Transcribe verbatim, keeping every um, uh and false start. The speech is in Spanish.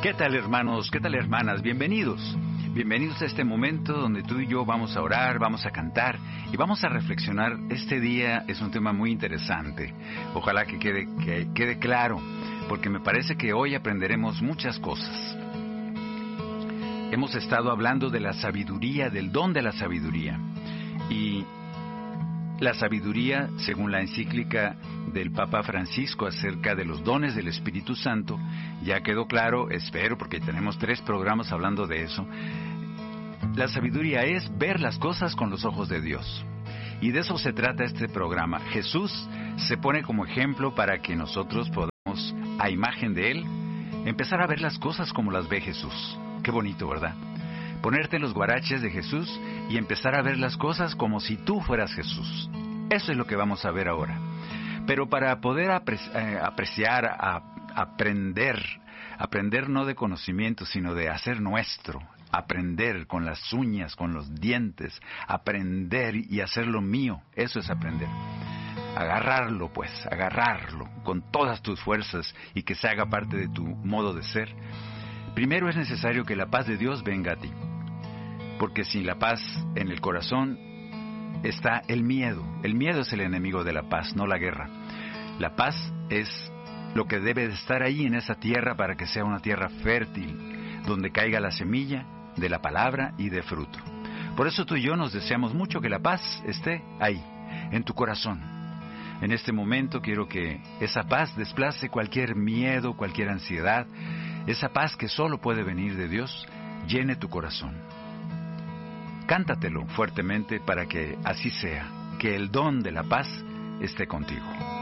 ¿Qué tal, hermanos? ¿Qué tal, hermanas? Bienvenidos. Bienvenidos a este momento donde tú y yo vamos a orar, vamos a cantar y vamos a reflexionar. Este día es un tema muy interesante. Ojalá que quede, que quede claro, porque me parece que hoy aprenderemos muchas cosas. Hemos estado hablando de la sabiduría, del don de la sabiduría. Y la sabiduría, según la encíclica del Papa Francisco acerca de los dones del Espíritu Santo, ya quedó claro, espero, porque tenemos tres programas hablando de eso. La sabiduría es ver las cosas con los ojos de Dios. Y de eso se trata este programa. Jesús se pone como ejemplo para que nosotros podamos, a imagen de Él, empezar a ver las cosas como las ve Jesús. Qué bonito, ¿verdad? Ponerte en los guaraches de Jesús y empezar a ver las cosas como si tú fueras Jesús. Eso es lo que vamos a ver ahora. Pero para poder apreci- eh, apreciar, a, aprender, aprender no de conocimiento, sino de hacer nuestro, aprender con las uñas, con los dientes, aprender y hacerlo mío, eso es aprender. Agarrarlo pues, agarrarlo con todas tus fuerzas y que se haga parte de tu modo de ser. Primero es necesario que la paz de Dios venga a ti, porque sin la paz en el corazón está el miedo. El miedo es el enemigo de la paz, no la guerra. La paz es lo que debe de estar ahí en esa tierra para que sea una tierra fértil, donde caiga la semilla de la palabra y de fruto. Por eso tú y yo nos deseamos mucho que la paz esté ahí, en tu corazón. En este momento quiero que esa paz desplace cualquier miedo, cualquier ansiedad. Esa paz que solo puede venir de Dios, llene tu corazón. Cántatelo fuertemente para que así sea, que el don de la paz esté contigo.